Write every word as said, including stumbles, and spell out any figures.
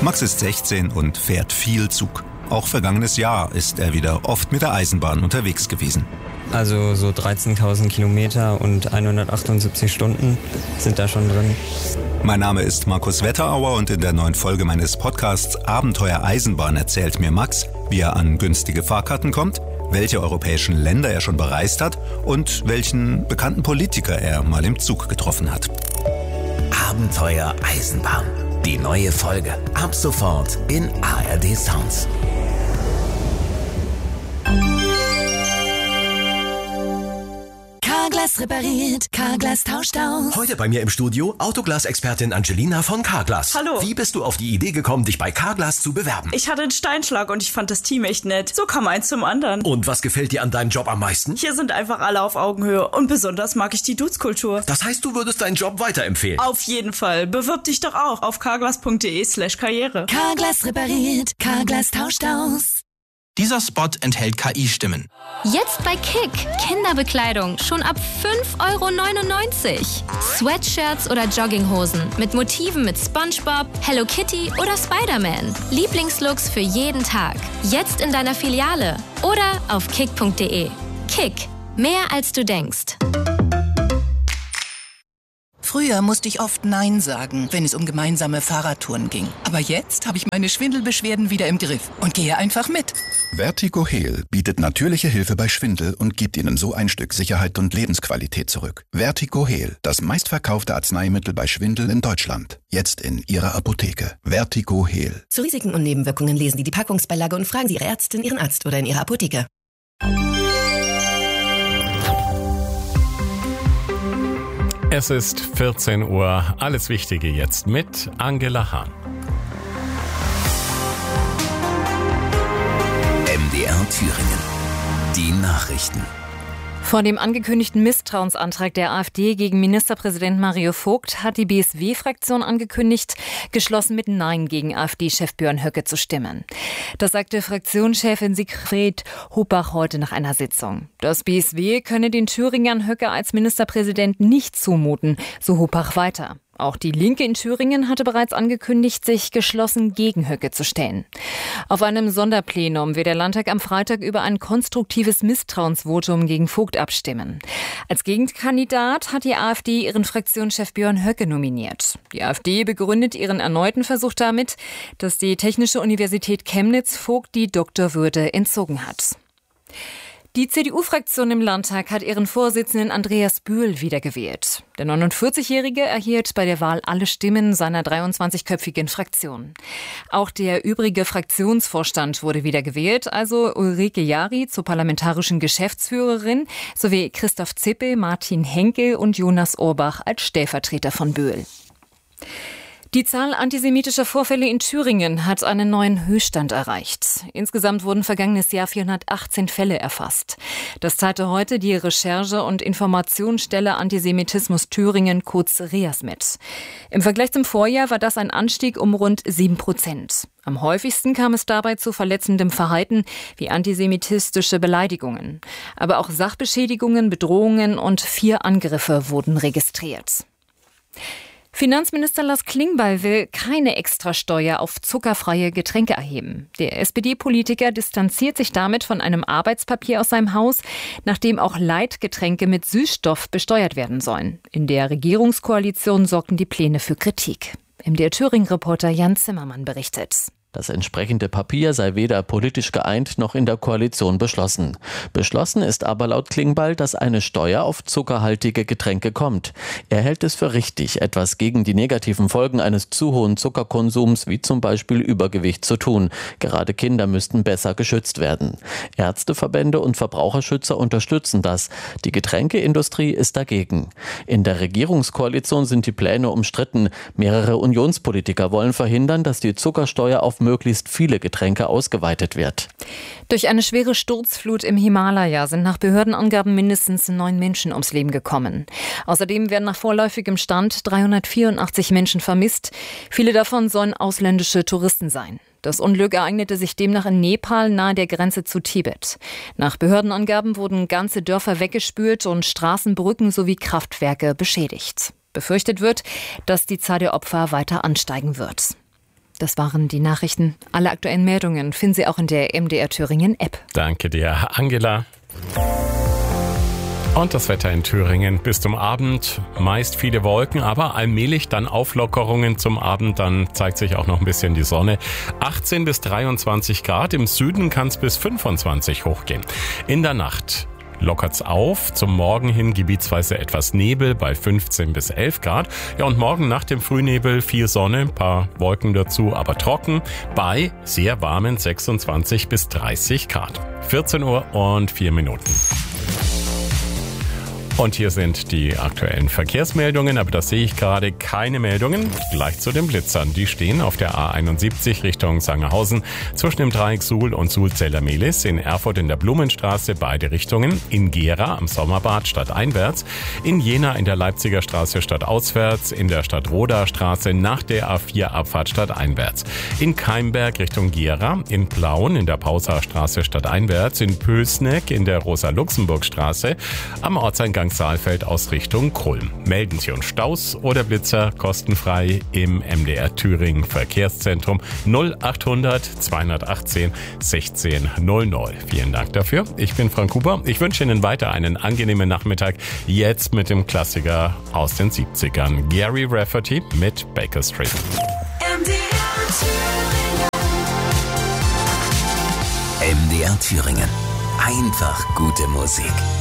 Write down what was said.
Max ist sechzehn und fährt viel Zug. Auch vergangenes Jahr ist er wieder oft mit der Eisenbahn unterwegs gewesen. Also so dreizehntausend Kilometer und hundertachtundsiebzig Stunden sind da schon drin. Mein Name ist Markus Wetterauer und in der neuen Folge meines Podcasts Abenteuer Eisenbahn erzählt mir Max, wie er an günstige Fahrkarten kommt, welche europäischen Länder er schon bereist hat und welchen bekannten Politiker er mal im Zug getroffen hat. Abenteuer Eisenbahn. Die neue Folge. Ab sofort in A R D Sounds. Carglass repariert, Carglass tauscht aus. Heute bei mir im Studio Autoglas-Expertin Angelina von Carglass. Hallo. Wie bist du auf die Idee gekommen, dich bei Carglass zu bewerben? Ich hatte einen Steinschlag und ich fand das Team echt nett. So kam eins zum anderen. Und was gefällt dir an deinem Job am meisten? Hier sind einfach alle auf Augenhöhe und besonders mag ich die Dudes-Kultur. Das heißt, du würdest deinen Job weiterempfehlen? Auf jeden Fall. Bewirb dich doch auch auf carglass.de slash karriere. Carglass repariert, Carglass tauscht aus. Dieser Spot enthält K I-Stimmen. Jetzt bei Kick. Kinderbekleidung schon ab fünf Euro neunundneunzig. Sweatshirts oder Jogginghosen mit Motiven mit SpongeBob, Hello Kitty oder Spider-Man. Lieblingslooks für jeden Tag. Jetzt in deiner Filiale oder auf kick punkt de. Kick. Mehr als du denkst. Früher musste ich oft Nein sagen, wenn es um gemeinsame Fahrradtouren ging. Aber jetzt habe ich meine Schwindelbeschwerden wieder im Griff und gehe einfach mit. Vertigo Heal bietet natürliche Hilfe bei Schwindel und gibt Ihnen so ein Stück Sicherheit und Lebensqualität zurück. Vertigo Heal, das meistverkaufte Arzneimittel bei Schwindel in Deutschland. Jetzt in Ihrer Apotheke. Vertigo Heal. Zu Risiken und Nebenwirkungen lesen Sie die Packungsbeilage und fragen Sie Ihre Ärztin, Ihren Arzt oder in Ihrer Apotheke. Es ist vierzehn Uhr. Alles Wichtige jetzt mit Angela Hahn. M D R Thüringen. Die Nachrichten. Vor dem angekündigten Misstrauensantrag der AfD gegen Ministerpräsident Mario Vogt hat die B S W-Fraktion angekündigt, geschlossen mit Nein gegen AfD-Chef Björn Höcke zu stimmen. Das sagte Fraktionschefin Sigrid Hupach heute nach einer Sitzung. Das B S W könne den Thüringern Höcke als Ministerpräsident nicht zumuten, so Hupach weiter. Auch die Linke in Thüringen hatte bereits angekündigt, sich geschlossen gegen Höcke zu stellen. Auf einem Sonderplenum wird der Landtag am Freitag über ein konstruktives Misstrauensvotum gegen Vogt abstimmen. Als Gegenkandidat hat die AfD ihren Fraktionschef Björn Höcke nominiert. Die AfD begründet ihren erneuten Versuch damit, dass die Technische Universität Chemnitz Vogt die Doktorwürde entzogen hat. Die C D U-Fraktion im Landtag hat ihren Vorsitzenden Andreas Bühl wiedergewählt. Der neunundvierzigjährige erhielt bei der Wahl alle Stimmen seiner dreiundzwanzigköpfigen Fraktion. Auch der übrige Fraktionsvorstand wurde wiedergewählt, also Ulrike Jari zur parlamentarischen Geschäftsführerin sowie Christoph Zippe, Martin Henkel und Jonas Urbach als Stellvertreter von Bühl. Die Zahl antisemitischer Vorfälle in Thüringen hat einen neuen Höchststand erreicht. Insgesamt wurden vergangenes Jahr vierhundertachtzehn Fälle erfasst. Das teilte heute die Recherche- und Informationsstelle Antisemitismus Thüringen, kurz REAS, mit. Im Vergleich zum Vorjahr war das ein Anstieg um rund sieben Prozent. Am häufigsten kam es dabei zu verletzendem Verhalten wie antisemitistische Beleidigungen. Aber auch Sachbeschädigungen, Bedrohungen und vier Angriffe wurden registriert. Finanzminister Lars Klingbeil will keine Extrasteuer auf zuckerfreie Getränke erheben. Der S P D-Politiker distanziert sich damit von einem Arbeitspapier aus seinem Haus, nachdem auch Leitgetränke mit Süßstoff besteuert werden sollen. In der Regierungskoalition sorgten die Pläne für Kritik. M D R Thüringen-Reporter Jan Zimmermann berichtet. Das entsprechende Papier sei weder politisch geeint noch in der Koalition beschlossen. Beschlossen ist aber laut Klingbeil, dass eine Steuer auf zuckerhaltige Getränke kommt. Er hält es für richtig, etwas gegen die negativen Folgen eines zu hohen Zuckerkonsums, wie zum Beispiel Übergewicht, zu tun. Gerade Kinder müssten besser geschützt werden. Ärzteverbände und Verbraucherschützer unterstützen das. Die Getränkeindustrie ist dagegen. In der Regierungskoalition sind die Pläne umstritten. Mehrere Unionspolitiker wollen verhindern, dass die Zuckersteuer auf möglichst viele Getränke ausgeweitet wird. Durch eine schwere Sturzflut im Himalaya sind nach Behördenangaben mindestens neun Menschen ums Leben gekommen. Außerdem werden nach vorläufigem Stand dreihundertvierundachtzig Menschen vermisst. Viele davon sollen ausländische Touristen sein. Das Unglück ereignete sich demnach in Nepal nahe der Grenze zu Tibet. Nach Behördenangaben wurden ganze Dörfer weggespült und Straßenbrücken sowie Kraftwerke beschädigt. Befürchtet wird, dass die Zahl der Opfer weiter ansteigen wird. Das waren die Nachrichten. Alle aktuellen Meldungen finden Sie auch in der M D R Thüringen App. Danke dir, Angela. Und das Wetter in Thüringen bis zum Abend, meist viele Wolken, aber allmählich dann Auflockerungen zum Abend, dann zeigt sich auch noch ein bisschen die Sonne. achtzehn bis dreiundzwanzig Grad, im Süden kann es bis fünfundzwanzig hochgehen. In der Nacht lockert's auf, zum Morgen hin gebietsweise etwas Nebel bei fünfzehn bis elf Grad. Ja, und morgen nach dem Frühnebel viel Sonne, ein paar Wolken dazu, aber trocken bei sehr warmen sechsundzwanzig bis dreißig Grad. vierzehn Uhr und vier Minuten. Und hier sind die aktuellen Verkehrsmeldungen, aber das sehe ich gerade, keine Meldungen. Gleich zu den Blitzern. Die stehen auf der A einundsiebzig Richtung Sangerhausen zwischen dem Dreieck Suhl und Suhl-Zeller-Mehlis, in Erfurt in der Blumenstraße beide Richtungen, in Gera am Sommerbad stadteinwärts, in Jena in der Leipziger Straße stadtauswärts, in der Stadtroder Straße nach der A vier Abfahrt stadteinwärts, in Keimberg Richtung Gera, in Plauen in der Pauser Straße stadteinwärts, in Pößneck in der Rosa-Luxemburg-Straße, am Ortseingang Saalfeld aus Richtung Kulm. Melden Sie uns Staus oder Blitzer kostenfrei im M D R Thüringen Verkehrszentrum null achthundert zweihundertachtzehn sechzehn null null. Vielen Dank dafür. Ich bin Frank Huber. Ich wünsche Ihnen weiter einen angenehmen Nachmittag. Jetzt mit dem Klassiker aus den siebzigern. Gary Rafferty mit Baker Street. M D R Thüringen. M D R Thüringen. Einfach gute Musik.